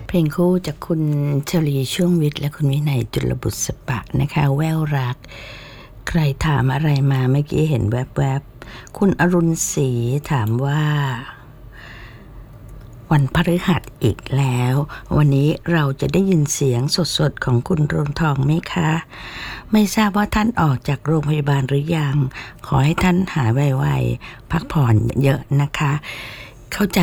เพลงคู่จากคุณชลีช่วงวิทย์และคุณวินัยจุลบุษปะนะคะแววรักใครถามอะไรมาเมื่อกี้เห็นแวบๆคุณอรุณศรีถามว่าวันพฤหัสอีกแล้ววันนี้เราจะได้ยินเสียงสดๆของคุณรวงทองไหมคะไม่ทราบว่าท่านออกจากโรงพยาบาลหรือยังขอให้ท่านหายไวๆพักผ่อนเยอะนะคะเข้าใจ